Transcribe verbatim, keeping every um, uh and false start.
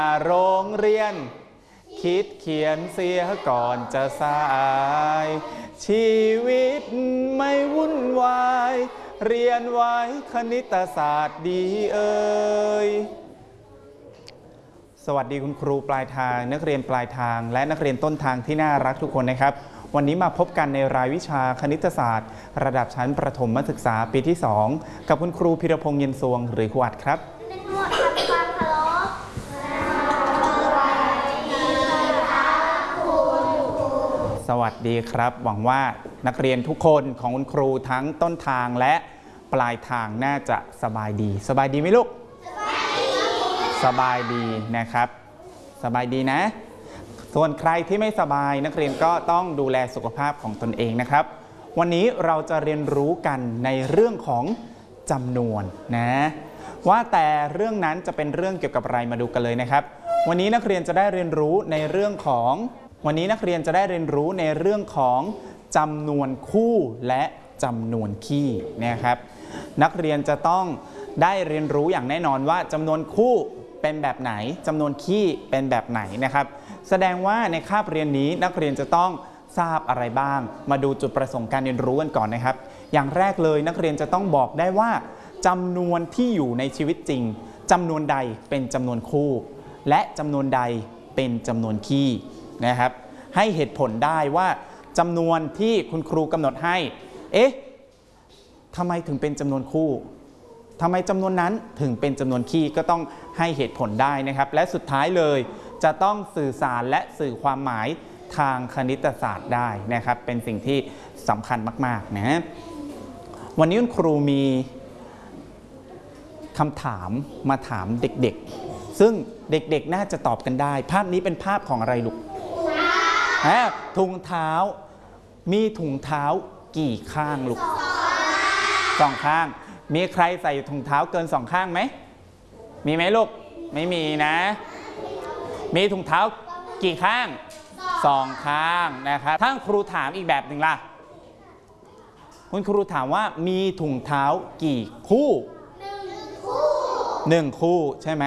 โรงเรียนคิดเขียนเสียก่อนจะสายชีวิตไม่วุ่นวายเรียนไว้คณิตศาสตร์ดีเอ่ยสวัสดีคุณครูปลายทางนักเรียนปลายทางและนักเรียนต้นทางที่น่ารักทุกคนนะครับวันนี้มาพบกันในรายวิชาคณิตศาสตร์ระดับชั้นประถมศึกษาปีที่สองกับคุณครูพิรพงษ์เย็นสวงหรือครูอัดครับสวัสดีครับหวังว่านักเรียนทุกคนของคุณครูทั้งต้นทางและปลายทางน่าจะสบายดีสบายดีไหมลูกสบายดีนะครับสบายดีนะส่วนใครที่ไม่สบายนักเรียนก็ต้องดูแลสุขภาพของตนเองนะครับวันนี้เราจะเรียนรู้กันในเรื่องของจำนวนนะว่าแต่เรื่องนั้นจะเป็นเรื่องเกี่ยวกับอะไรมาดูกันเลยนะครับวันนี้นักเรียนจะได้เรียนรู้ในเรื่องของวันนี้นักเรียนจะได้เรียนรู้ในเรื่องของจำนวนคู่และจำนวนคี่นะครับนักเรียนจะต้องได้เรียนรู้อย่างแน่นอนว่าจำนวนคู่เป็นแบบไหนจำนวนคี่เป็นแบบไหนนะครับแสดงว่าในคาบเรียนนี้นักเรียนจะต้องทราบอะไรบ้างมาดูจุดประสงค์การเรียนรู้กันก่อนนะครับอย่างแรกเลยนักเรียนจะต้องบอกได้ว่าจำนวนที่อยู่ในชีวิตจริงจำนวนใดเป็นจำนวนคู่และจำนวนใดเป็นจำนวนคี่นะครับให้เหตุผลได้ว่าจำนวนที่คุณครูกำหนดให้เอ๊ะทำไมถึงเป็นจำนวนคู่ทำไมจำนวนนั้นถึงเป็นจำนวนคี่ก็ต้องให้เหตุผลได้นะครับและสุดท้ายเลยจะต้องสื่อสารและสื่อความหมายทางคณิตศาสตร์ได้นะครับเป็นสิ่งที่สำคัญมากๆนะวันนี้คุณครูมีคำถามมาถามเด็กๆซึ่งเด็กๆน่าจะตอบกันได้ภาพนี้เป็นภาพของอะไรลูกถุงเท้ามีถุงเท้ากี่ข้างลูกสองข้างมีใครใส่ถุงเท้าเกินสองข้างไหมมีไหมลูกไม่มีนะมีถุงเท้ากี่ข้างสองข้างนะครับถ้าครูถามอีกแบบหนึ่งล่ะคุณครูถามว่ามีถุงเท้ากี่คู่หนึ่งคู่หนึ่งคู่ใช่ไหม